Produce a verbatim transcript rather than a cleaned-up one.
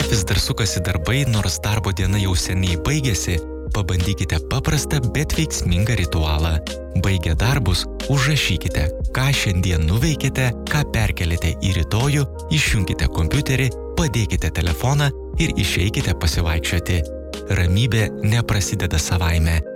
vis dar sukasi darbai, nors darbo diena jau seniai baigėsi, pabandykite paprastą, bet veiksmingą ritualą. Baigę darbus, užrašykite, ką šiandien nuveikėte, ką perkelite į rytojų, išjunkite kompiuterį, padėkite telefoną ir išeikite pasivaikščioti. Ramybė neprasideda savaime.